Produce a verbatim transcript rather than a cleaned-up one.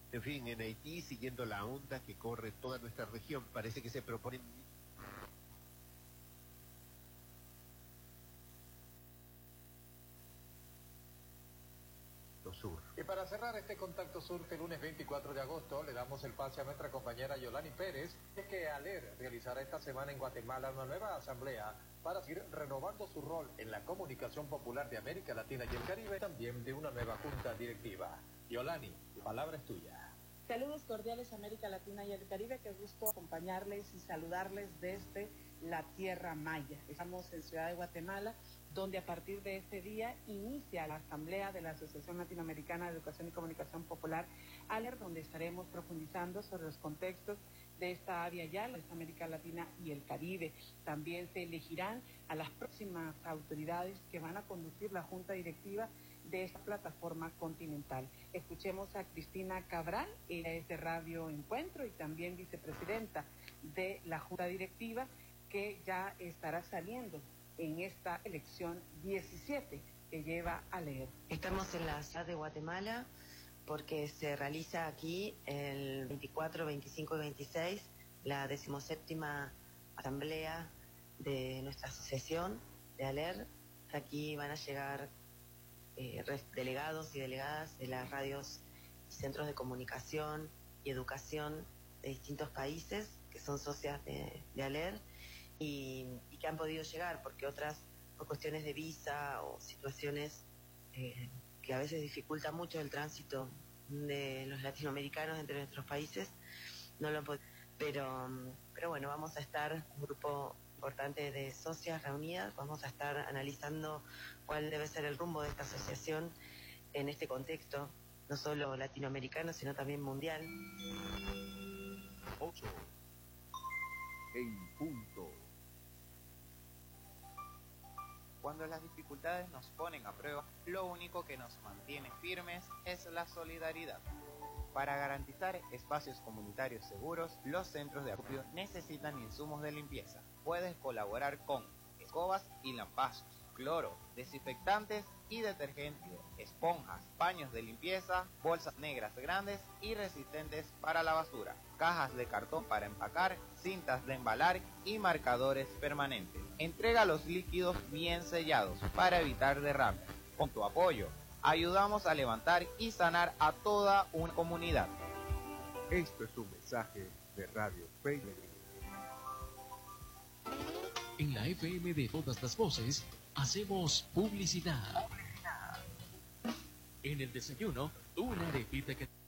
En fin, en Haití, siguiendo la onda que corre toda nuestra región, parece que se proponen... Sur. Y para cerrar este Contacto Sur, que el lunes veinticuatro de agosto le damos el pase a nuestra compañera Yolani Pérez, de que ALER realizará esta semana en Guatemala una nueva asamblea para seguir renovando su rol en la comunicación popular de América Latina y el Caribe, también de una nueva junta directiva. Yolani, la palabra es tuya. Saludos cordiales América Latina y el Caribe, qué gusto acompañarles y saludarles desde la Tierra Maya. Estamos en Ciudad de Guatemala, donde a partir de este día inicia la asamblea de la Asociación Latinoamericana de Educación y Comunicación Popular, ALER, donde estaremos profundizando sobre los contextos de esta área ya, la América Latina y el Caribe. También se elegirán a las próximas autoridades que van a conducir la junta directiva de esta plataforma continental. Escuchemos a Cristina Cabral, ella es de Radio Encuentro y también vicepresidenta de la junta directiva, que ya estará saliendo en esta elección diecisiete que lleva ALER. Estamos en la ciudad de Guatemala porque se realiza aquí el veinticuatro, veinticinco y veintiséis la decimoséptima asamblea de nuestra asociación de ALER. Aquí van a llegar eh, delegados y delegadas de las radios y centros de comunicación y educación de distintos países que son socias de, de ALER. Y, y que han podido llegar, porque otras, por cuestiones de visa o situaciones eh, que a veces dificultan mucho el tránsito de los latinoamericanos entre nuestros países, no lo han podido. Pero, pero bueno, vamos a estar un grupo importante de socias reunidas, vamos a estar analizando cuál debe ser el rumbo de esta asociación en este contexto, no solo latinoamericano, sino también mundial. ocho en punto. Cuando las dificultades nos ponen a prueba, lo único que nos mantiene firmes es la solidaridad. Para garantizar espacios comunitarios seguros, los centros de acopio necesitan insumos de limpieza. Puedes colaborar con escobas y lampazos, cloro, desinfectantes y detergentes, esponjas, paños de limpieza, bolsas negras grandes y resistentes para la basura, cajas de cartón para empacar, cintas de embalar y marcadores permanentes. Entrega los líquidos bien sellados para evitar derrames. Con tu apoyo, ayudamos a levantar y sanar a toda una comunidad. Esto es un mensaje de Radio Fe y Alegría. En la F M de todas las voces, hacemos publicidad. En el desayuno, una arepita que...